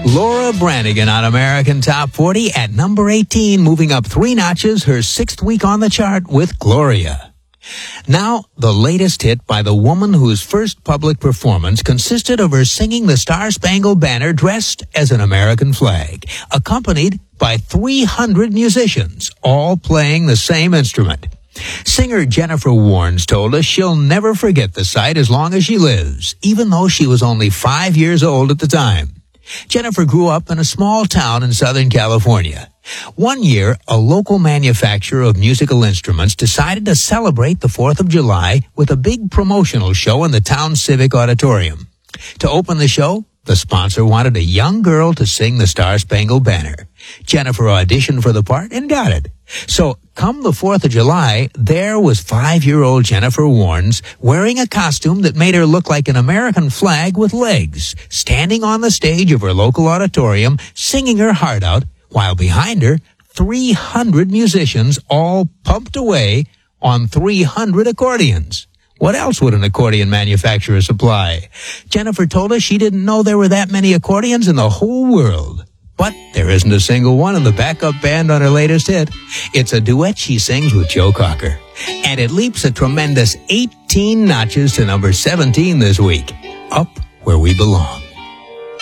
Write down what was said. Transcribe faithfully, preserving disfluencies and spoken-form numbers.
Laura Branigan on American Top forty at number eighteen, moving up three notches, her sixth week on the chart with Gloria. Now, the latest hit by the woman whose first public performance consisted of her singing the Star-Spangled Banner dressed as an American flag, accompanied by three hundred musicians, all playing the same instrument. Singer Jennifer Warnes told us she'll never forget the sight as long as she lives, even though she was only five years old at the time. Jennifer grew up in a small town in Southern California. One year, a local manufacturer of musical instruments decided to celebrate the fourth of July with a big promotional show in the town's civic auditorium. To open the show, the sponsor wanted a young girl to sing the Star-Spangled Banner. Jennifer auditioned for the part and got it. So, come the fourth of July, there was five-year-old Jennifer Warnes wearing a costume that made her look like an American flag with legs, standing on the stage of her local auditorium, singing her heart out, while behind her, three hundred musicians all pumped away on three hundred accordions. What else would an accordion manufacturer supply? Jennifer told us she didn't know there were that many accordions in the whole world. But there isn't a single one in the backup band on her latest hit. It's a duet she sings with Joe Cocker. And it leaps a tremendous eighteen notches to number seventeen this week. Up where we belong.